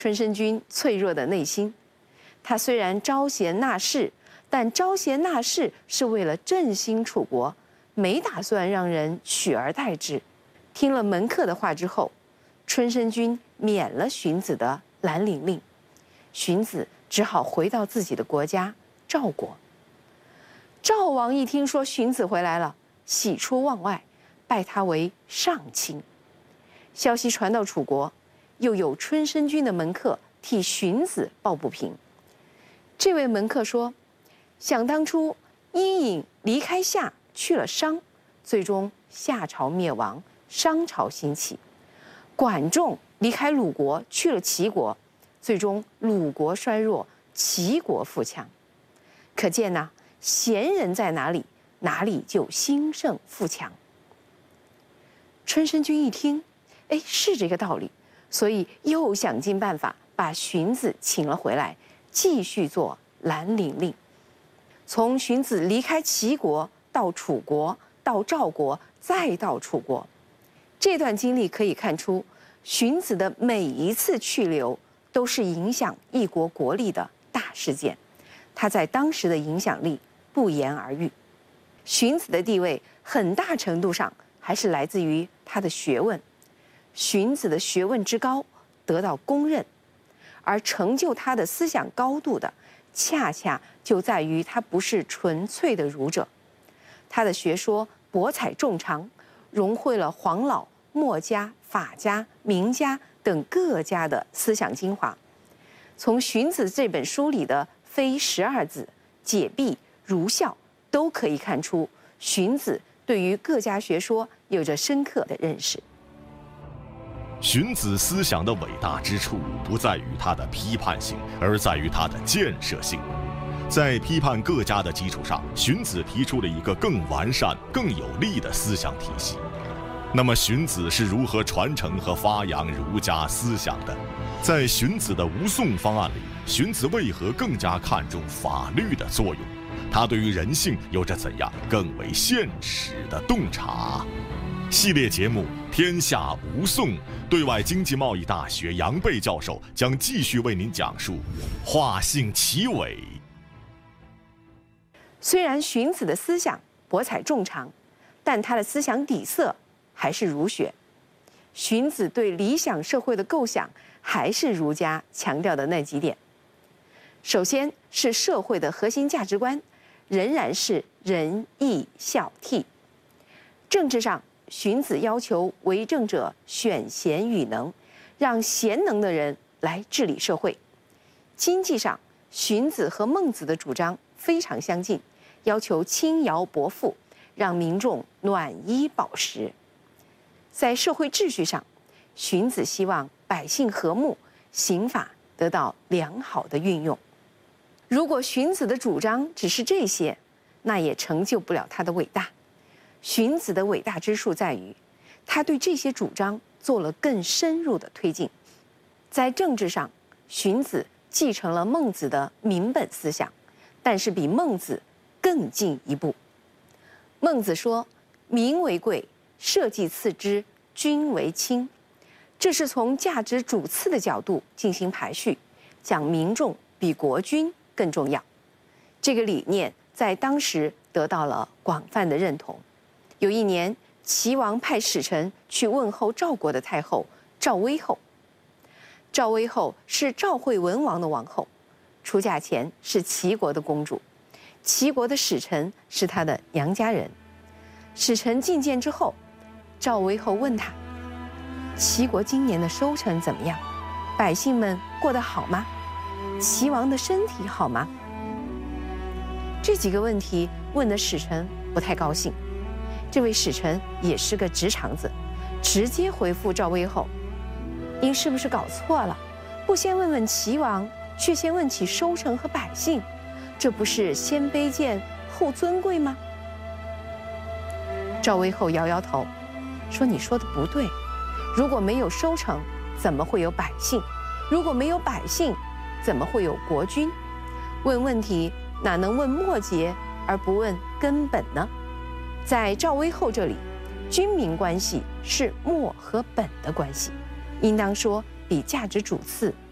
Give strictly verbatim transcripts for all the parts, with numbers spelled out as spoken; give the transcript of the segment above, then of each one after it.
春申君脆弱的内心。他虽然招贤纳士，但招贤纳士是为了振兴楚国，没打算让人取而代之。听了门客的话之后，春申君免了荀子的兰陵令，荀子只好回到自己的国家赵国。赵王一听说荀子回来了，喜出望外，拜他为上卿。消息传到楚国，又有春申君的门客替荀子抱不平。这位门客说，想当初伊尹离开夏去了商，最终夏朝灭亡，商朝兴起；管仲离开鲁国去了齐国，最终鲁国衰弱，齐国富强。可见呐、啊，贤人在哪里，哪里就兴盛富强。春申君一听，哎，是这个道理，所以又想尽办法把荀子请了回来，继续做兰陵令。从荀子离开齐国到楚国，到赵国，再到楚国，这段经历可以看出，荀子的每一次去留都是影响一国国力的大事件，他在当时的影响力不言而喻。荀子的地位很大程度上还是来自于他的学问，荀子的学问之高得到公认，而成就他的思想高度的，恰恰就在于他不是纯粹的儒者，他的学说博采众长，融汇了黄老、墨家、法家、名家等各家的思想精华。从荀子这本书里的非十二子、解蔽、儒孝，都可以看出荀子对于各家学说有着深刻的认识。 荀子思想的伟大之处，不在于他的批判性，而在于他的建设性。在批判各家的基础上，荀子提出了一个更完善、更有力的思想体系。那么，荀子是如何传承和发扬儒家思想的？在荀子的吴宋方案里，荀子为何更加看重法律的作用？他对于人性有着怎样更为现实的洞察？系列节目《天下吴宋》，对外经济贸易大学杨贝教授将继续为您讲述化性奇伟。 虽然荀子的思想博采众长，但他的思想底色还是儒学。荀子对理想社会的构想还是儒家强调的那几点。首先是社会的核心价值观仍然是仁义孝悌。政治上，荀子要求为政者选贤与能，让贤能的人来治理社会。经济上，荀子和孟子的主张非常相近，要求轻徭薄赋，让民众暖衣饱食。在社会秩序上，荀子希望百姓和睦，刑法得到良好的运用。如果荀子的主张只是这些，那也成就不了他的伟大。荀子的伟大之处在于，他对这些主张做了更深入的推进。在政治上，荀子继承了孟子的民本思想，但是比孟子更进一步。孟子说：“民为贵，社稷次之，君为轻。”这是从价值主次的角度进行排序，讲民众比国君更重要。这个理念在当时得到了广泛的认同。有一年，齐王派使臣去问候赵国的太后赵威后。赵威后是赵惠文王的王后，出嫁前是齐国的公主，齐国的使臣是她的娘家人。使臣觐见之后，赵威后问他：“齐国今年的收成怎么样？百姓们过得好吗？齐王的身体好吗？”这几个问题问的使臣不太高兴。这位使臣也是个直肠子，直接回复赵威后：“您是不是搞错了？不先问问齐王，却先问起收成和百姓，这不是先卑贱后尊贵吗？”赵威后摇摇头，说：“你说的不对。如果没有收成，怎么会有百姓？如果没有百姓，怎么会有国君？问问题哪能问末节而不问根本呢？”在赵威后这里，君民关系是末和本的关系，应当说比价值主次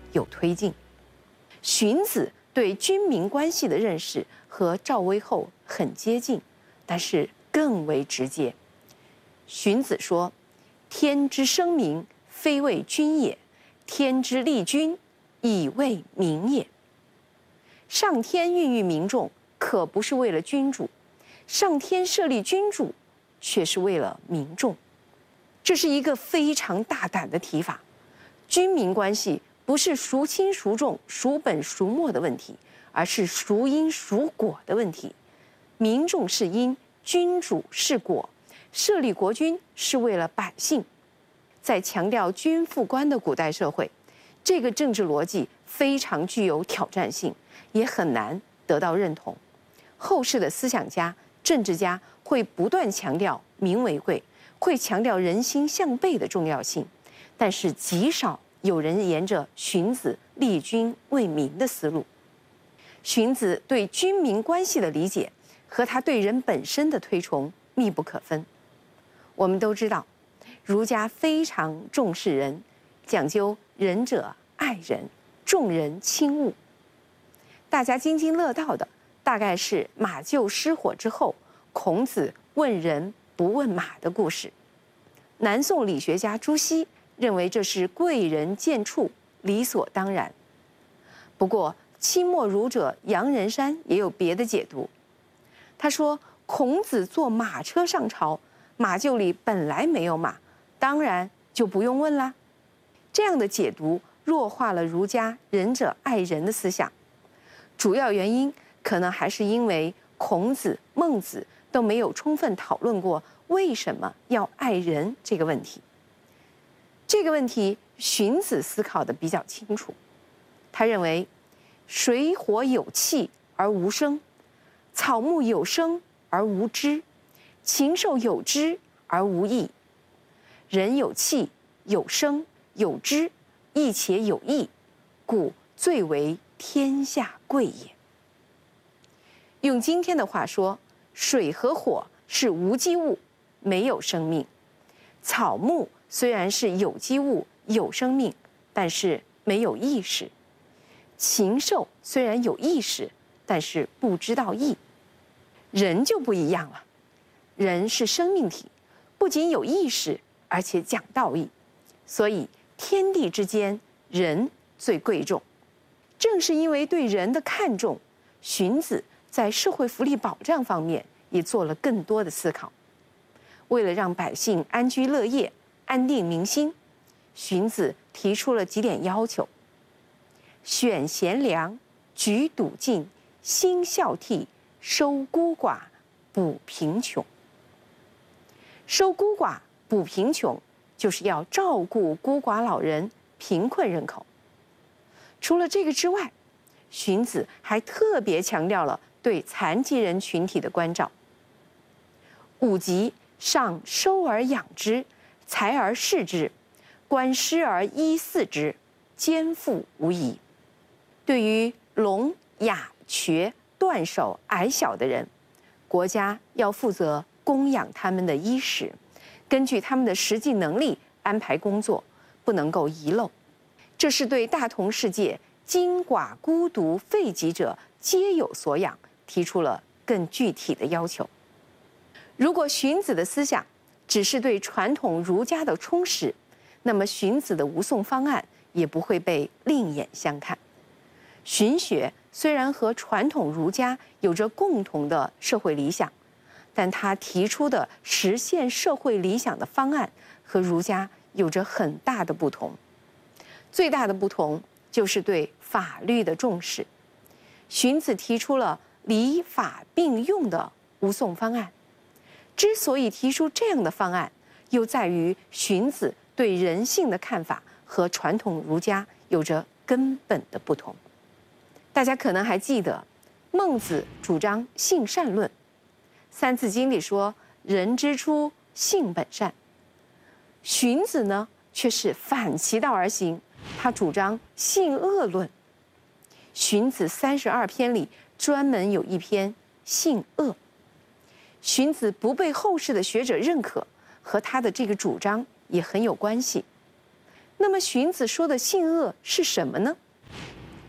有推进。荀子对君民关系的认识和赵威后很接近，但是更为直接。荀子说：“天之生民，非为君也；天之利君，以为民也。”上天孕育民众，可不是为了君主；上天设立君主，却是为了民众。这是一个非常大胆的提法。君民关系不是孰轻孰重、孰本孰末的问题，而是孰因孰果的问题。民众是因，君主是果。设立国君是为了百姓。在强调君父官的古代社会，这个政治逻辑非常具有挑战性，也很难得到认同。后世的思想家、政治家会不断强调民为贵，会强调人心向背的重要性，但是极少有人沿着荀子立君为民的思路。荀子对君民关系的理解和他对人本身的推崇密不可分。我们都知道，儒家非常重视人，讲究仁者爱人，重人轻物。大家津津乐道的大概是马厩失火之后，孔子问人不问马的故事。南宋理学家朱熹认为这是贵人贱畜，理所当然。不过清末儒者杨仁山也有别的解读。他说，孔子坐马车上朝，马厩里本来没有马，当然就不用问啦。这样的解读弱化了儒家仁者爱人的思想。主要原因可能还是因为孔子、孟子都没有充分讨论过为什么要爱人这个问题。这个问题，荀子思考得比较清楚。他认为，水火有气而无声，草木有生而无知，禽兽有知而无义。人有气、有生、有知，亦且有义，故最为天下贵也。用今天的话说，水和火是无机物，没有生命；草木虽然是有机物、有生命，但是没有意识；禽兽虽然有意识，但是不知道义。人就不一样了，人是生命体，不仅有意识，而且讲道义，所以天地之间，人最贵重。正是因为对人的看重，荀子在社会福利保障方面也做了更多的思考。为了让百姓安居乐业、安定民心，荀子提出了几点要求：选贤良，举笃进，兴孝悌，收孤寡，补贫穷。收孤寡、补贫穷，就是要照顾孤寡老人、贫困人口。除了这个之外，荀子还特别强调了对残疾人群体的关照。五疾上收而养之，财而事之，观师而医祀之，肩负无疑。对于聋、哑、瘸、断手、矮小的人，国家要负责供养他们的衣食，根据他们的实际能力安排工作，不能够遗漏。这是对大同世界今寡孤独废疾者皆有所养提出了更具体的要求。如果荀子的思想只是对传统儒家的充实，那么荀子的吴宋方案也不会被另眼相看。荀学虽然和传统儒家有着共同的社会理想，但他提出的实现社会理想的方案和儒家有着很大的不同。最大的不同就是对法律的重视。荀子提出了礼法并用的吴宋方案。之所以提出这样的方案，又在于荀子对人性的看法和传统儒家有着根本的不同。大家可能还记得，孟子主张性善论，《三字经》里说人之初性本善。荀子呢，却是反其道而行，他主张性恶论。荀子三十二篇里专门有一篇性恶。荀子不被后世的学者认可，和他的这个主张也很有关系。那么荀子说的性恶是什么呢？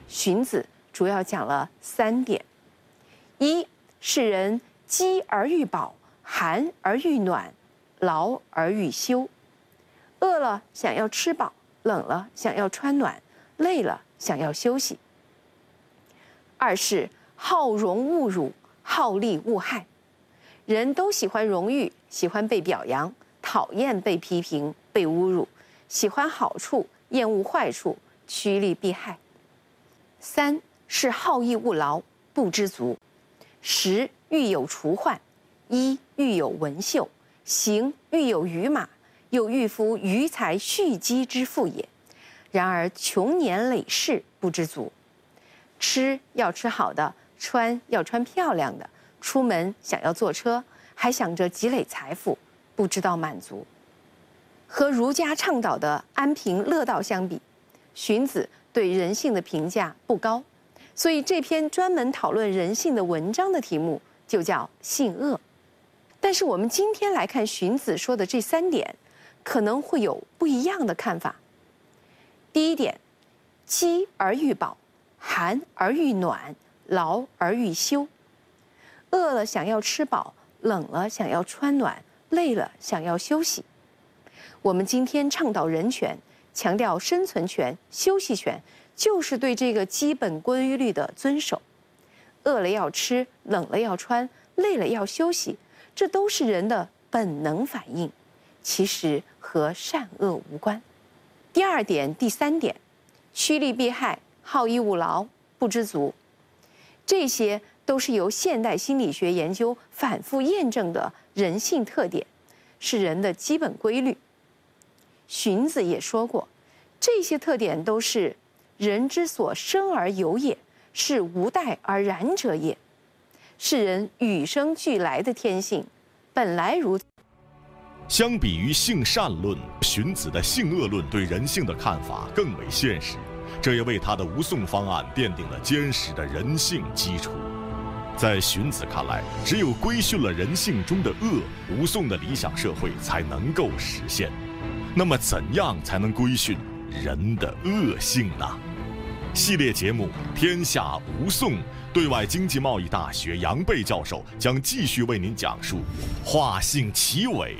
荀子主要讲了三点：一是人饥而欲饱，寒而欲暖，劳而欲休。饿了想要吃饱，冷了想要穿暖，累了想要休息。二是好荣恶辱，好利恶害。人都喜欢荣誉，喜欢被表扬，讨厌被批评、被侮辱，喜欢好处，厌恶坏处，趋利避害。三是好逸恶劳，不知足。食欲有除患，衣欲有文秀，行欲有余马，又欲夫余财蓄积之富也。然而穷年累世不知足。吃要吃好的，穿要穿漂亮的，出门想要坐车，还想着积累财富，不知道满足。和儒家倡导的安贫乐道相比，荀子对人性的评价不高，所以这篇专门讨论人性的文章的题目就叫性恶。但是我们今天来看荀子说的这三点，可能会有不一样的看法。第一点，饥而欲饱，寒而欲暖，劳而欲休。饿了想要吃饱，冷了想要穿暖，累了想要休息。我们今天倡导人权，强调生存权、休息权，就是对这个基本规律的遵守。饿了要吃，冷了要穿，累了要休息，这都是人的本能反应，其实和善恶无关。第二点、第三点，趋利避害，好逸恶劳，不知足，这些都是由现代心理学研究反复验证的人性特点，是人的基本规律。荀子也说过，这些特点都是人之所生而有也，是无待而然者也，是人与生俱来的天性，本来如此。 相比于性善论，荀子的性恶论对人性的看法更为现实，这也为他的无讼方案奠定了坚实的人性基础。在荀子看来，只有规训了人性中的恶，无讼的理想社会才能够实现。那么，怎样才能规训人的恶性呢？系列节目《天下无讼》，对外经济贸易大学杨贝教授将继续为您讲述化性其伪。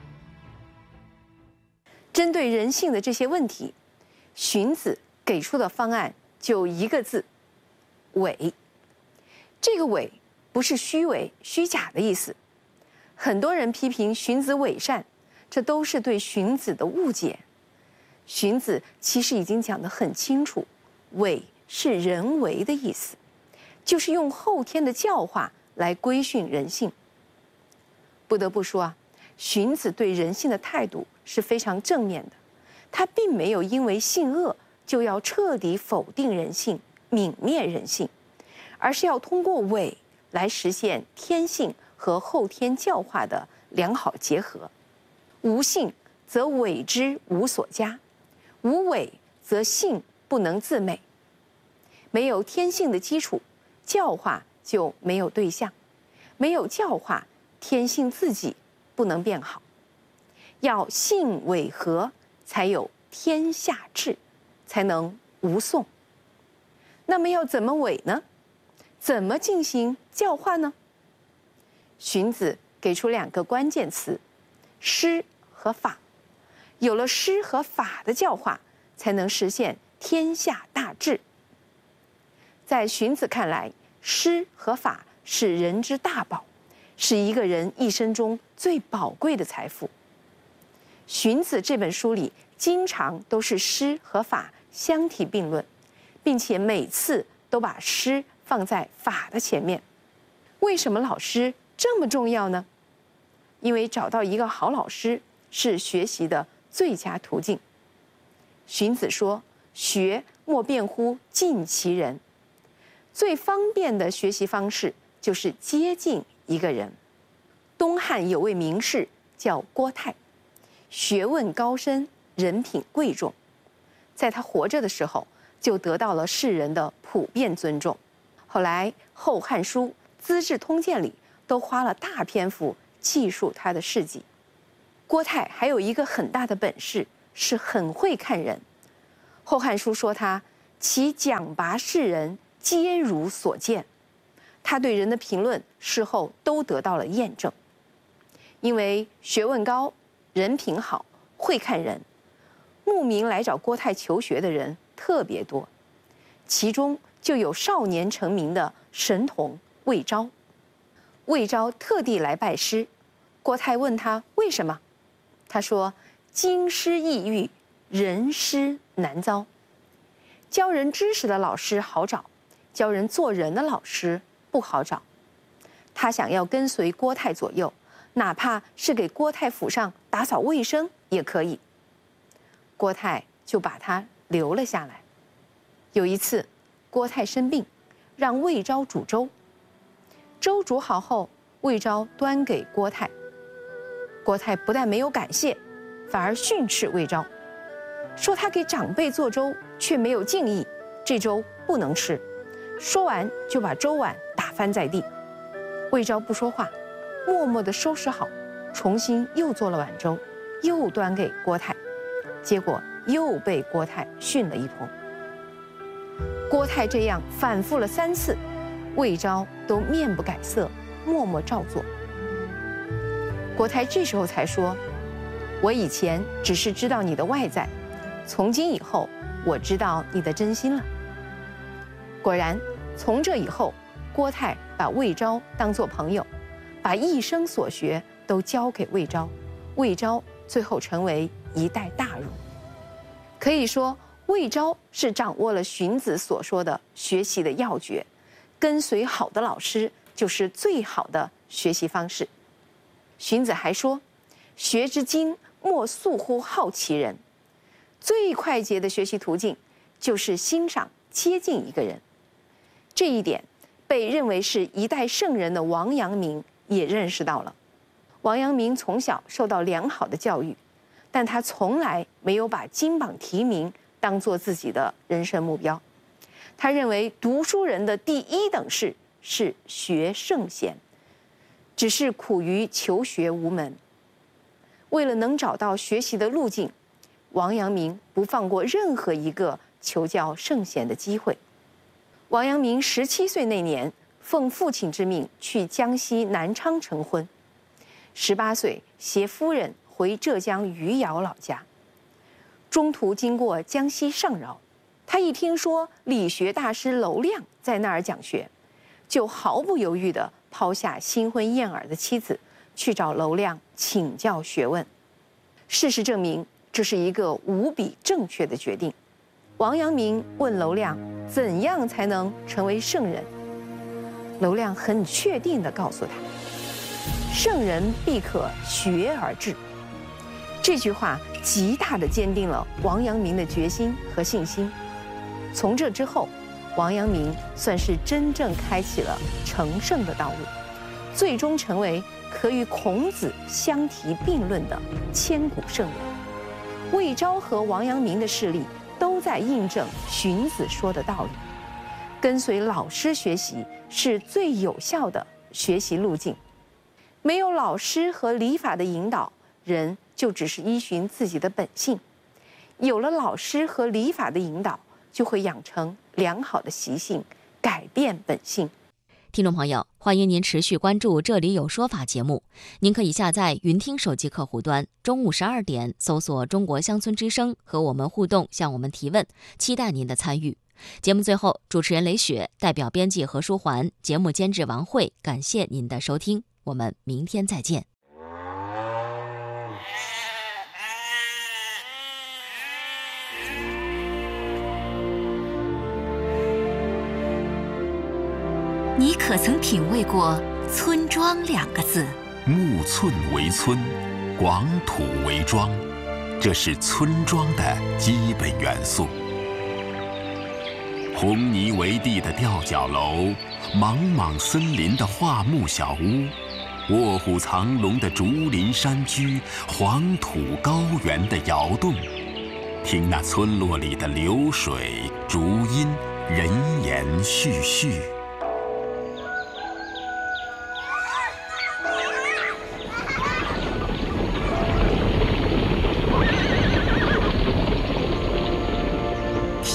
针对人性的这些问题，荀子给出的方案就一个字：伪。这个伪不是虚伪、虚假的意思。很多人批评荀子伪善，这都是对荀子的误解。荀子其实已经讲得很清楚，伪是人为的意思，就是用后天的教化来规训人性。不得不说啊，荀子对人性的态度是非常正面的，他并没有因为性恶就要彻底否定人性、泯灭人性，而是要通过伪来实现天性和后天教化的良好结合。无性则伪之无所加，无伪则性不能自美。没有天性的基础，教化就没有对象；没有教化，天性自己不能变好。要性伪合，才有天下治，才能无讼。那么要怎么伪呢？怎么进行教化呢？荀子给出两个关键词：师和法。有了师和法的教化，才能实现天下大治。在荀子看来，师和法是人之大宝，是一个人一生中最宝贵的财富。荀子这本书里经常都是师和法相提并论，并且每次都把师放在法的前面。为什么老师这么重要呢？因为找到一个好老师是学习的最佳途径。荀子说：“学莫辩乎近其人。”最方便的学习方式就是接近一个人。东汉有位名士叫郭泰，学问高深，人品贵重，在他活着的时候就得到了世人的普遍尊重。后来《后汉书》《资治通鉴》里都花了大篇幅记述他的事迹。郭泰还有一个很大的本事，是很会看人。《后汉书》说他其讲拔世人皆如所见。他对人的评论事后都得到了验证。因为学问高，人品好，会看人，慕名来找郭泰求学的人特别多，其中就有少年成名的神童魏昭。魏昭特地来拜师，郭泰问他为什么，他说：经师易遇，人师难遭。教人知识的老师好找，教人做人的老师不好找。他想要跟随郭泰左右，哪怕是给郭泰府上打扫卫生也可以。郭泰就把他留了下来。有一次，郭泰生病，让魏昭煮粥。粥煮好后，魏昭端给郭泰。郭泰不但没有感谢，反而训斥魏昭，说他给长辈做粥却没有敬意，这粥不能吃。说完就把粥碗打翻在地。魏昭不说话，默默地收拾好，重新又做了碗粥，又端给郭泰，结果又被郭泰训了一通。郭泰这样反复了三次，魏昭都面不改色，默默照做。郭泰这时候才说：我以前只是知道你的外在，从今以后我知道你的真心了。果然，从这以后，郭泰把魏昭当作朋友，把一生所学都交给魏昭，魏昭最后成为一代大儒。可以说，魏昭是掌握了荀子所说的学习的要诀，跟随好的老师就是最好的学习方式。荀子还说：学之精，莫速乎好其人。最快捷的学习途径就是欣赏、接近一个人。这一点被认为是一代圣人的王阳明也认识到了。王阳明从小受到良好的教育，但他从来没有把金榜题名当作自己的人生目标。他认为读书人的第一等事是学圣贤，只是苦于求学无门。为了能找到学习的路径，王阳明不放过任何一个求教圣贤的机会。王阳明十七岁那年，奉父亲之命去江西南昌成婚，十八岁携夫人回浙江余姚老家。中途经过江西上饶，他一听说理学大师娄亮在那儿讲学，就毫不犹豫地抛下新婚燕尔的妻子，去找娄亮请教学问。事实证明，这是一个无比正确的决定。王阳明问娄亮怎样才能成为圣人，娄亮很确定地告诉他：圣人必可学而治。这句话极大地坚定了王阳明的决心和信心。从这之后，王阳明算是真正开启了成圣的道路，最终成为可与孔子相提并论的千古圣人。魏昭和王阳明的事例都在印证荀子说的道理：跟随老师学习是最有效的学习路径。没有老师和礼法的引导，人就只是依循自己的本性；有了老师和礼法的引导，就会养成良好的习性，改变本性。 听众朋友，欢迎您持续关注《这里有说法》节目。您可以下载云听手机客户端，中午十二点搜索中国乡村之声，和我们互动，向我们提问，期待您的参与。节目最后，主持人雷雪代表编辑何书桓，节目监制王慧，感谢您的收听，我们明天再见。 你可曾品味过村庄两个字？ 木寸为村，广土为庄，这是村庄的基本元素。红泥为地的吊脚楼，莽莽森林的桦木小屋，卧虎藏龙的竹林山居，黄土高原的窑洞，听那村落里的流水、竹音、人言絮絮。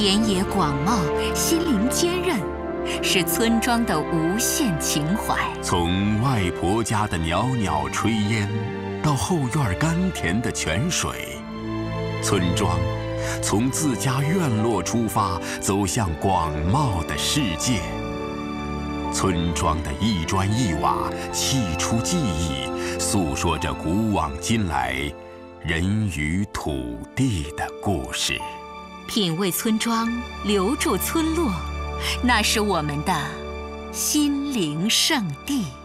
田野广袤，心灵坚韧，是村庄的无限情怀。 从外婆家的袅袅炊烟，到后院甘甜的泉水，村庄从自家院落出发，走向广袤的世界。村庄的一砖一瓦砌出记忆，诉说着古往今来人与土地的故事。 品味村庄，留住村落，那是我们的心灵圣地。